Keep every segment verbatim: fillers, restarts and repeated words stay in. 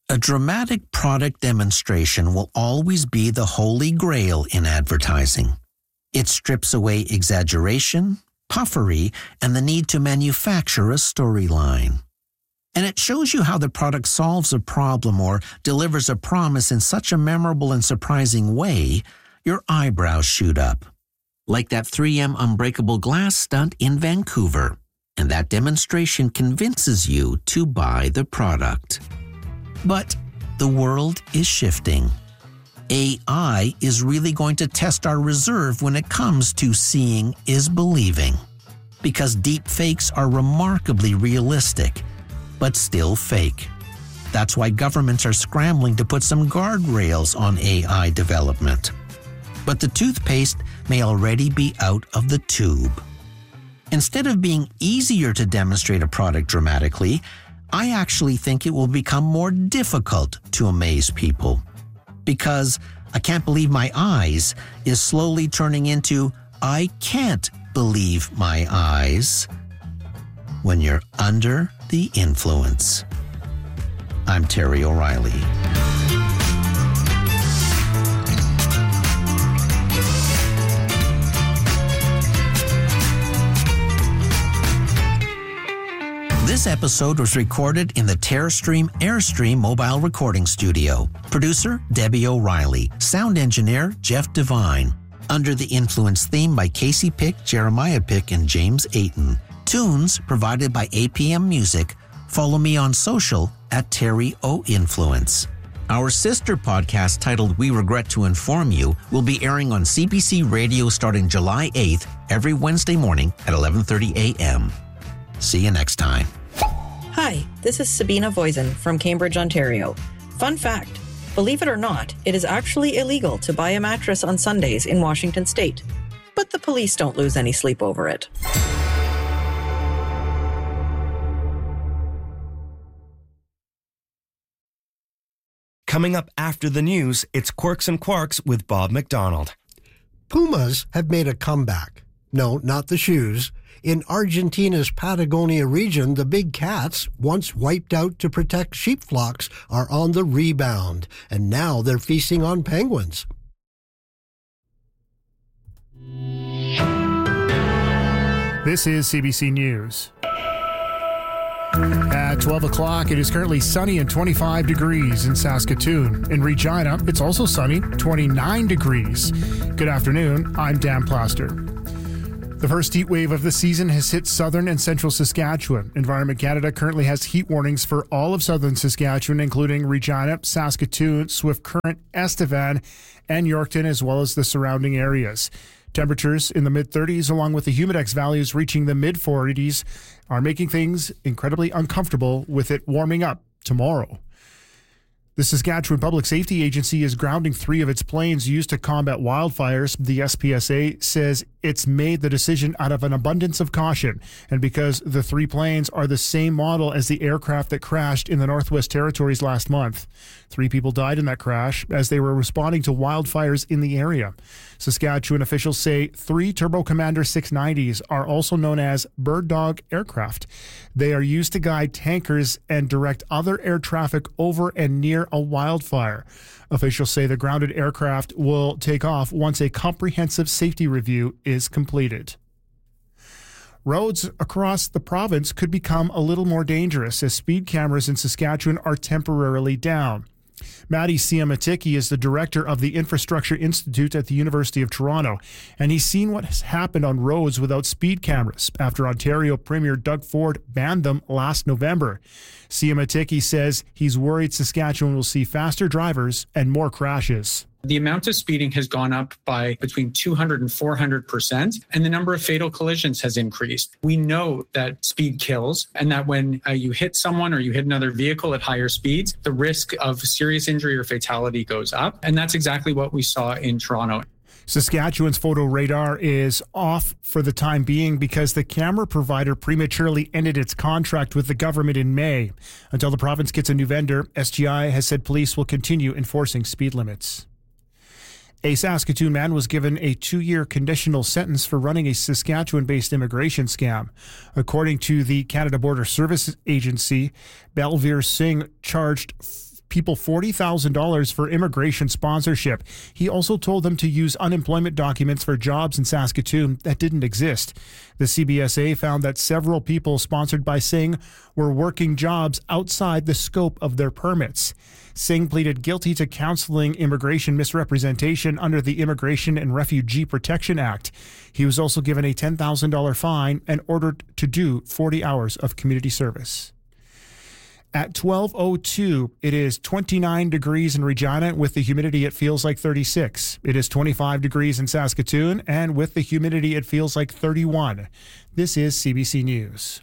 A dramatic product demonstration will always be the holy grail in advertising. It strips away exaggeration, puffery, and the need to manufacture a storyline. And it shows you how the product solves a problem or delivers a promise in such a memorable and surprising way, your eyebrows shoot up. Like that three M unbreakable glass stunt in Vancouver. And that demonstration convinces you to buy the product. But the world is shifting. A I is really going to test our reserve when it comes to seeing is believing. Because deep fakes are remarkably realistic, but still fake. That's why governments are scrambling to put some guardrails on A I development. But the toothpaste may already be out of the tube. Instead of being easier to demonstrate a product dramatically, I actually think it will become more difficult to amaze people. Because I can't believe my eyes is slowly turning into I can't believe my eyes when you're under the influence. I'm Terry O'Reilly. This episode was recorded in the TerraStream Airstream mobile recording studio. Producer, Debbie O'Reilly. Sound engineer, Jeff Devine. Under the Influence theme by Casey Pick, Jeremiah Pick, and James Ayton. Tunes provided by A P M Music. Follow me on social at Terry O Influence. Our sister podcast titled We Regret to Inform You will be airing on C B C Radio starting July eighth every Wednesday morning at eleven thirty a.m. See you next time. Hi, this is Sabina Voisin from Cambridge, Ontario. Fun fact, believe it or not, it is actually illegal to buy a mattress on Sundays in Washington state. But the police don't lose any sleep over it. Coming up after the news, it's Quirks and Quarks with Bob McDonald. Pumas have made a comeback. No, not the shoes. In Argentina's Patagonia region, the big cats, once wiped out to protect sheep flocks, are on the rebound, and now they're feasting on penguins. This is C B C News. At twelve o'clock, it is currently sunny and twenty-five degrees in Saskatoon. In Regina, it's also sunny, twenty-nine degrees. Good afternoon, I'm Dan Plaster. The first heat wave of the season has hit southern and central Saskatchewan. Environment Canada currently has heat warnings for all of southern Saskatchewan, including Regina, Saskatoon, Swift Current, Estevan, and Yorkton, as well as the surrounding areas. Temperatures in the mid-thirties, along with the Humidex values reaching the mid-forties, are making things incredibly uncomfortable with it warming up tomorrow. The Saskatchewan Public Safety Agency is grounding three of its planes used to combat wildfires. The S P S A says it's made the decision out of an abundance of caution, and because the three planes are the same model as the aircraft that crashed in the Northwest Territories last month. Three people died in that crash as they were responding to wildfires in the area. Saskatchewan officials say three Turbo Commander six nineties are also known as Bird Dog aircraft. They are used to guide tankers and direct other air traffic over and near a wildfire. Officials say the grounded aircraft will take off once a comprehensive safety review is completed. Roads across the province could become a little more dangerous as speed cameras in Saskatchewan are temporarily down. Maddie Siamatiki is the director of the Infrastructure Institute at the University of Toronto, and he's seen what has happened on roads without speed cameras after Ontario Premier Doug Ford banned them last November. Siamatiki says he's worried Saskatchewan will see faster drivers and more crashes. The amount of speeding has gone up by between two hundred and four hundred percent, and the number of fatal collisions has increased. We know that speed kills, and that when uh, you hit someone or you hit another vehicle at higher speeds, the risk of serious injury or fatality goes up. And that's exactly what we saw in Toronto. Saskatchewan's photo radar is off for the time being because the camera provider prematurely ended its contract with the government in May. Until the province gets a new vendor, S G I has said police will continue enforcing speed limits. A Saskatoon man was given a two-year conditional sentence for running a Saskatchewan-based immigration scam. According to the Canada Border Services Agency, Balveer Singh charged people forty thousand dollars for immigration sponsorship. He also told them to use unemployment documents for jobs in Saskatoon that didn't exist. The C B S A found that several people sponsored by Singh were working jobs outside the scope of their permits. Singh pleaded guilty to counseling immigration misrepresentation under the Immigration and Refugee Protection Act. He was also given a ten thousand dollars fine and ordered to do forty hours of community service. At twelve oh two, it is twenty-nine degrees in Regina. With the humidity, it feels like thirty-six. It is twenty-five degrees in Saskatoon, and with the humidity, it feels like thirty-one. This is C B C News.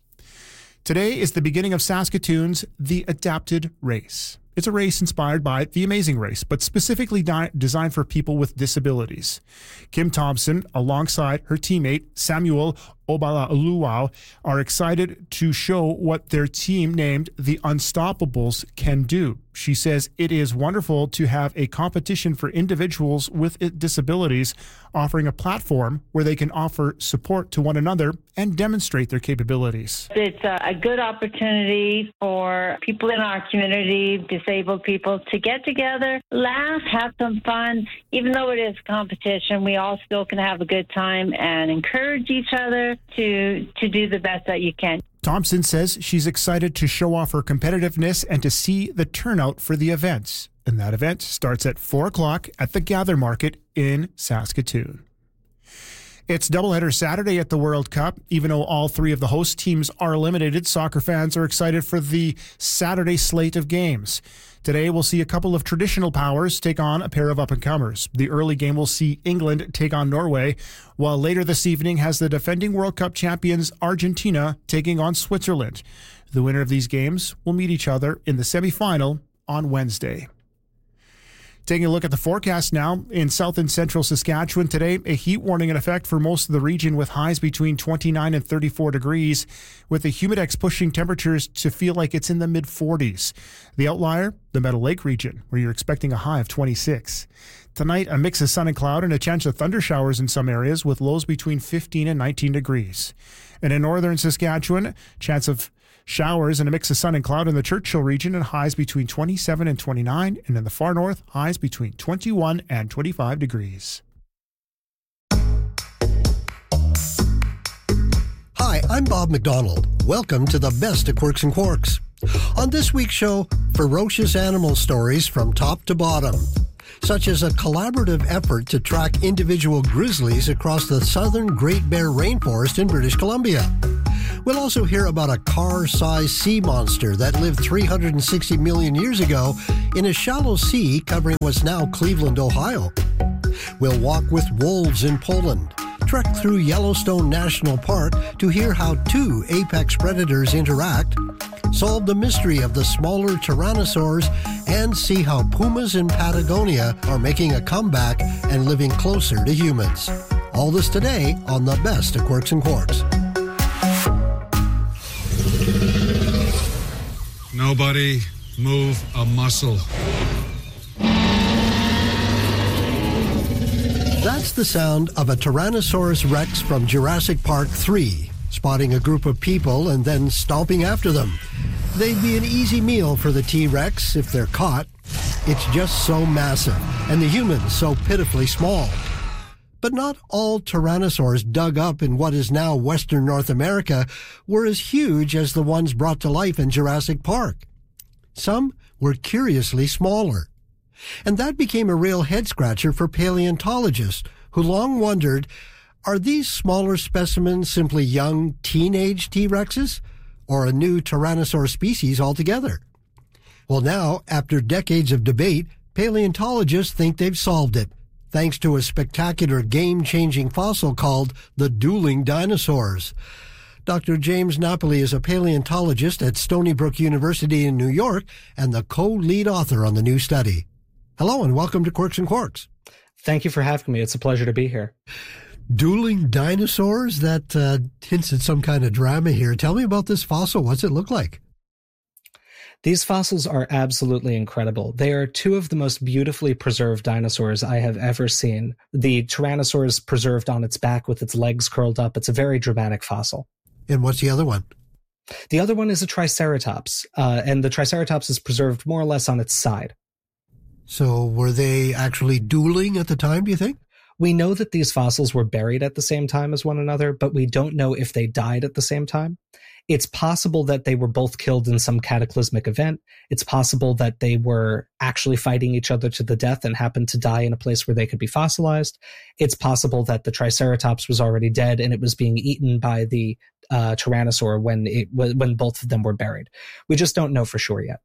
Today is the beginning of Saskatoon's The Adapted Race. It's a race inspired by The Amazing Race, but specifically di- designed for people with disabilities. Kim Thompson, alongside her teammate Samuel Obalaluau, are excited to show what their team named The Unstoppables can do. She says it is wonderful to have a competition for individuals with disabilities, offering a platform where they can offer support to one another and demonstrate their capabilities. It's a good opportunity for people in our community, disabled people, to get together, laugh, have some fun. Even though it is competition, we all still can have a good time and encourage each other to to do the best that you can. Thompson says she's excited to show off her competitiveness and to see the turnout for the events. And that event starts at four o'clock at the Gather Market in Saskatoon. It's doubleheader Saturday at the World Cup. Even though all three of the host teams are eliminated, soccer fans are excited for the Saturday slate of games. Today, we'll see a couple of traditional powers take on a pair of up-and-comers. The early game will see England take on Norway, while later this evening has the defending World Cup champions Argentina taking on Switzerland. The winner of these games will meet each other in the semifinal on Wednesday. Taking a look at the forecast now, in south and central Saskatchewan today, a heat warning in effect for most of the region with highs between twenty-nine and thirty-four degrees, with the humidex pushing temperatures to feel like it's in the mid forties. The outlier, the Meadow Lake region, where you're expecting a high of twenty-six. Tonight, a mix of sun and cloud and a chance of thunder showers in some areas with lows between fifteen and nineteen degrees. And in northern Saskatchewan, chance of showers and a mix of sun and cloud in the Churchill region and highs between twenty-seven and twenty-nine, and in the far north, highs between twenty-one and twenty-five degrees. Hi, I'm Bob McDonald. Welcome to the best of Quirks and Quarks. On this week's show, ferocious animal stories from top to bottom, such as a collaborative effort to track individual grizzlies across the southern Great Bear Rainforest in British Columbia. We'll also hear about a car-sized sea monster that lived three hundred sixty million years ago in a shallow sea covering what's now Cleveland, Ohio. We'll walk with wolves in Poland, trek through Yellowstone National Park to hear how two apex predators interact, solve the mystery of the smaller tyrannosaurs, and see how pumas in Patagonia are making a comeback and living closer to humans. All this today on the best of Quirks and Quarks. Nobody move a muscle. That's the sound of a Tyrannosaurus Rex from Jurassic Park three, spotting a group of people and then stomping after them. They'd be an easy meal for the T-Rex if they're caught. It's just so massive, and the humans so pitifully small. But not all tyrannosaurs dug up in what is now Western North America were as huge as the ones brought to life in Jurassic Park. Some were curiously smaller. And that became a real head-scratcher for paleontologists, who long wondered, are these smaller specimens simply young teenage T-Rexes, or a new tyrannosaur species altogether? Well, now, after decades of debate, paleontologists think they've solved it, thanks to a spectacular game-changing fossil called the dueling dinosaurs. Doctor James Napoli is a paleontologist at Stony Brook University in New York and the co-lead author on the new study. Hello and welcome to Quirks and Quarks. Thank you for having me. It's a pleasure to be here. Dueling dinosaurs? That uh, hints at some kind of drama here. Tell me about this fossil. What's it look like? These fossils are absolutely incredible. They are two of the most beautifully preserved dinosaurs I have ever seen. The Tyrannosaur is preserved on its back with its legs curled up. It's a very dramatic fossil. And what's the other one? The other one is a Triceratops, uh, and the Triceratops is preserved more or less on its side. So were they actually dueling at the time, do you think? We know that these fossils were buried at the same time as one another, but we don't know if they died at the same time. It's possible that they were both killed in some cataclysmic event. It's possible that they were actually fighting each other to the death and happened to die in a place where they could be fossilized. It's possible that the Triceratops was already dead and it was being eaten by the uh, Tyrannosaur when it when both of them were buried. We just don't know for sure yet.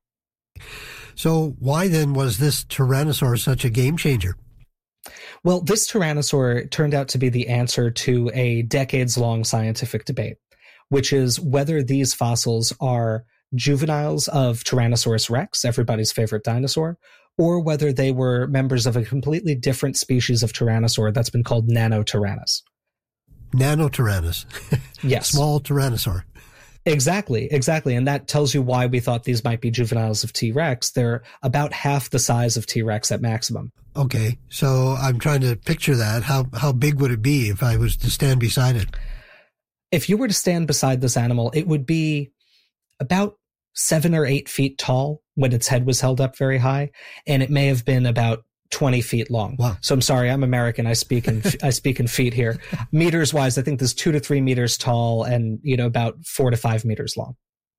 So why then was this Tyrannosaur such a game changer? Well, this Tyrannosaur turned out to be the answer to a decades-long scientific debate, which is whether these fossils are juveniles of Tyrannosaurus rex, everybody's favorite dinosaur, or whether they were members of a completely different species of Tyrannosaur that's been called Nanotyrannus. Nanotyrannus. Yes. Small Tyrannosaur. Exactly, exactly. And that tells you why we thought these might be juveniles of T-Rex. They're about half the size of T-Rex at maximum. Okay, so I'm trying to picture that. How how big would it be if I was to stand beside it? If you were to stand beside this animal, it would be about seven or eight feet tall when its head was held up very high, and it may have been about twenty feet long. Wow. So I'm sorry, I'm American. I speak in I speak in feet here. Meters wise, I think this two to three meters tall and, you know, about four to five meters long.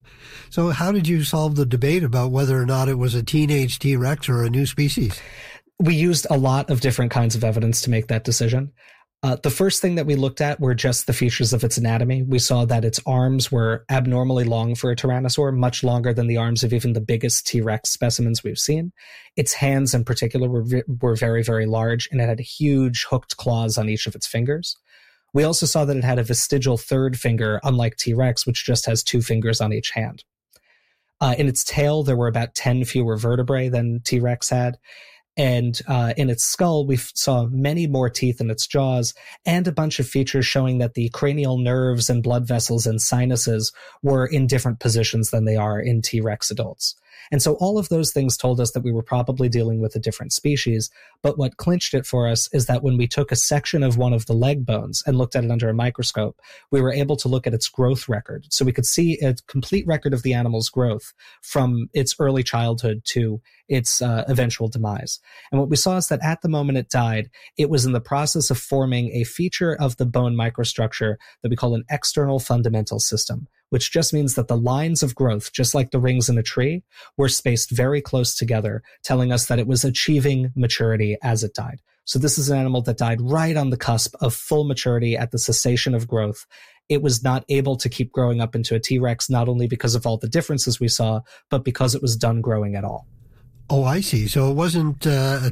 So how did you solve the debate about whether or not it was a teenage T-Rex or a new species? We used a lot of different kinds of evidence to make that decision. Uh, the first thing that we looked at were just the features of its anatomy. We saw that its arms were abnormally long for a tyrannosaur, much longer than the arms of even the biggest T-Rex specimens we've seen. Its hands in particular were, were very, very large, and it had huge hooked claws on each of its fingers. We also saw that it had a vestigial third finger, unlike T-Rex, which just has two fingers on each hand. Uh, in its tail, there were about ten fewer vertebrae than T-Rex had. And uh, in its skull, we f- saw many more teeth in its jaws and a bunch of features showing that the cranial nerves and blood vessels and sinuses were in different positions than they are in T-Rex adults. And so all of those things told us that we were probably dealing with a different species. But what clinched it for us is that when we took a section of one of the leg bones and looked at it under a microscope, we were able to look at its growth record. So we could see a complete record of the animal's growth from its early childhood to its uh, eventual demise. And what we saw is that at the moment it died, it was in the process of forming a feature of the bone microstructure that we call an external fundamental system, which just means that the lines of growth, just like the rings in a tree, were spaced very close together, telling us that it was achieving maturity as it died. So this is an animal that died right on the cusp of full maturity at the cessation of growth. It was not able to keep growing up into a T-Rex, not only because of all the differences we saw, but because it was done growing at all. Oh, I see. So it wasn't uh, a